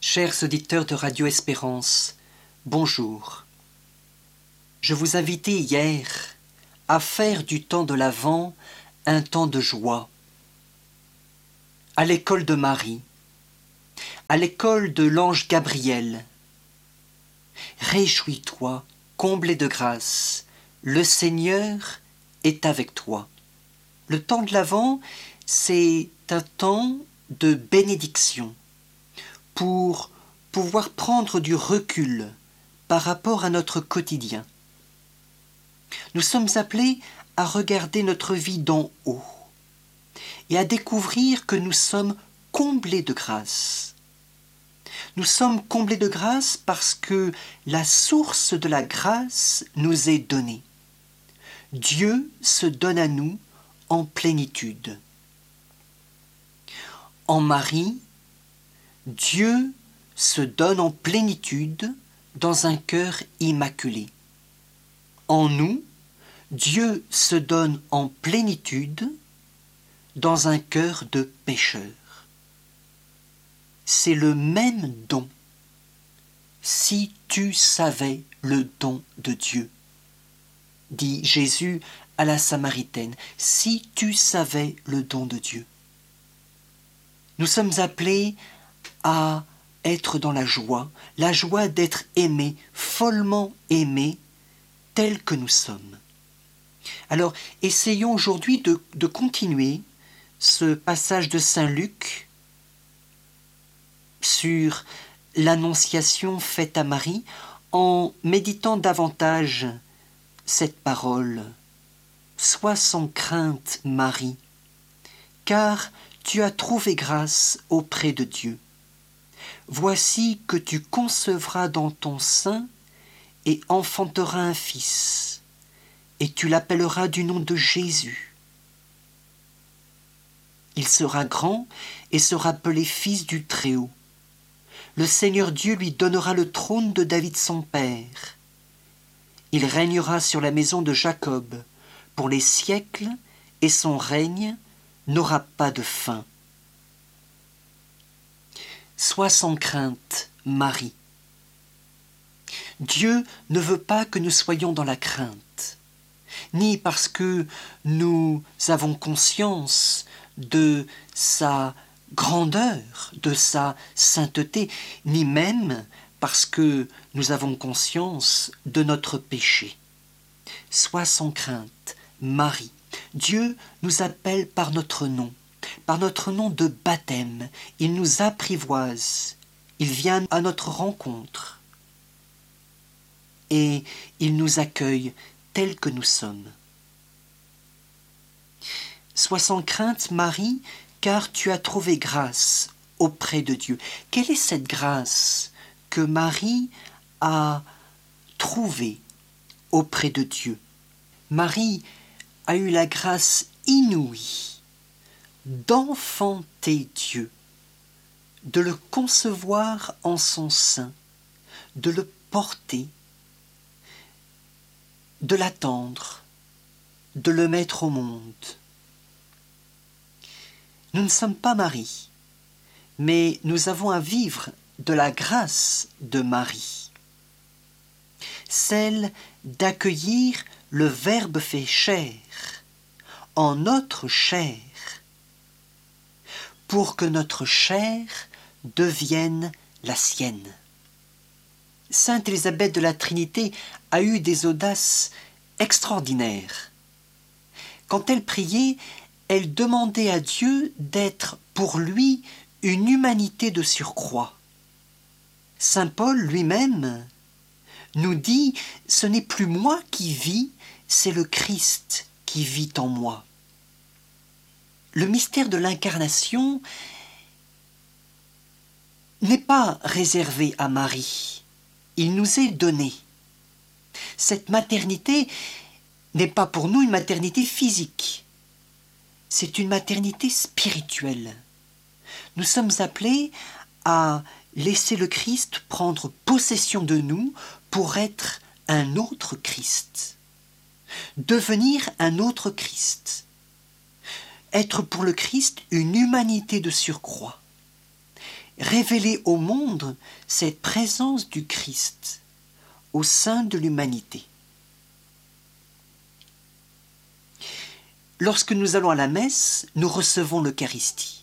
Chers auditeurs de Radio Espérance, bonjour. Je vous invitais hier à faire du temps de l'Avent un temps de joie. À l'école de Marie, à l'école de l'ange Gabriel. Réjouis-toi, comblé de grâce, le Seigneur est avec toi. Le temps de l'Avent, c'est un temps de bénédiction pour pouvoir prendre du recul par rapport à notre quotidien. Nous sommes appelés à regarder notre vie d'en haut et à découvrir que nous sommes comblés de grâce. Nous sommes comblés de grâce parce que la source de la grâce nous est donnée. Dieu se donne à nous en plénitude. En Marie, Dieu se donne en plénitude dans un cœur immaculé. En nous, Dieu se donne en plénitude dans un cœur de pécheurs. C'est le même don. Si tu savais le don de Dieu, dit Jésus à la Samaritaine, si tu savais le don de Dieu. Nous sommes appelés à être dans la joie d'être aimés, follement aimés, tels que nous sommes. Alors, essayons aujourd'hui de continuer ce passage de Saint Luc sur l'annonciation faite à Marie en méditant davantage cette parole. Sois sans crainte, Marie, car tu as trouvé grâce auprès de Dieu. Voici que tu concevras dans ton sein et enfanteras un fils, et tu l'appelleras du nom de Jésus. Il sera grand et sera appelé fils du Très-Haut. Le Seigneur Dieu lui donnera le trône de David son père. Il régnera sur la maison de Jacob pour les siècles, et son règne n'aura pas de fin. Sois sans crainte, Marie. Dieu ne veut pas que nous soyons dans la crainte, ni parce que nous avons conscience de sa grandeur, de sa sainteté, ni même parce que nous avons conscience de notre péché. Sois sans crainte, Marie. Dieu nous appelle par notre nom de baptême. Il nous apprivoise, il vient à notre rencontre et il nous accueille tels que nous sommes. Sois sans crainte, Marie, car tu as trouvé grâce auprès de Dieu. Quelle est cette grâce que Marie a trouvée auprès de Dieu? Marie a eu la grâce inouïe d'enfanter Dieu, de le concevoir en son sein, de le porter, de l'attendre, de le mettre au monde. Nous ne sommes pas Marie, mais nous avons à vivre de la grâce de Marie, celle d'accueillir le Verbe fait chair en notre chair, pour que notre chair devienne la sienne. Sainte Élisabeth de la Trinité a eu des audaces extraordinaires. Quand elle priait, elle demandait à Dieu d'être pour lui une humanité de surcroît. Saint Paul lui-même nous dit « Ce n'est plus moi qui vis, c'est le Christ qui vit en moi ». Le mystère de l'incarnation n'est pas réservé à Marie. Il nous est donné. Cette maternité n'est pas pour nous une maternité physique. C'est une maternité spirituelle. Nous sommes appelés à laisser le Christ prendre possession de nous pour être un autre Christ. Devenir un autre Christ. Être pour le Christ une humanité de surcroît. révéler au monde cette présence du Christ au sein de l'humanité. Lorsque nous allons à la messe, nous recevons l'Eucharistie.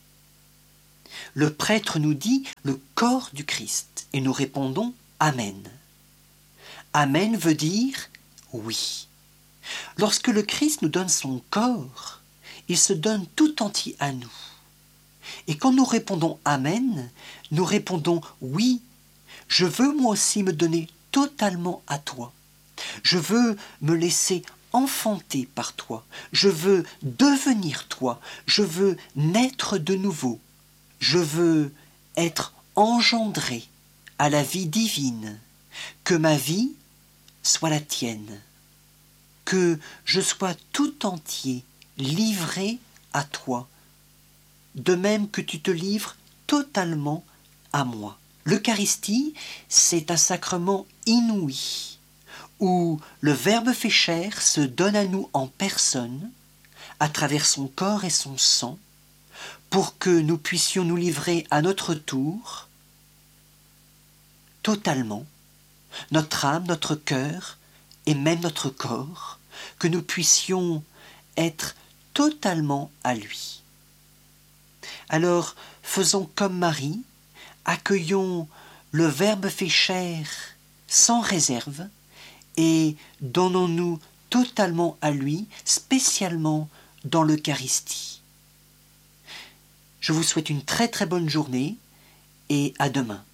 Le prêtre nous dit le corps du Christ et nous répondons Amen. Amen veut dire oui. Lorsque le Christ nous donne son corps, il se donne tout entier à nous. Et quand nous répondons Amen, nous répondons oui, je veux moi aussi me donner totalement à toi. Je veux me laisser enfanter par toi. Je veux devenir toi. Je veux naître de nouveau. Je veux être engendré à la vie divine. Que ma vie soit la tienne. Que je sois tout entier livré à toi. De même que tu te livres totalement à moi. L'Eucharistie, c'est un sacrement inouï, où le Verbe fait chair se donne à nous en personne, à travers son corps et son sang, pour que nous puissions nous livrer à notre tour, totalement, notre âme, notre cœur et même notre corps, que nous puissions être totalement à lui. Alors, faisons comme Marie, accueillons le Verbe fait chair sans réserve et donnons-nous totalement à lui, spécialement dans l'Eucharistie. Je vous souhaite une très très bonne journée et à demain.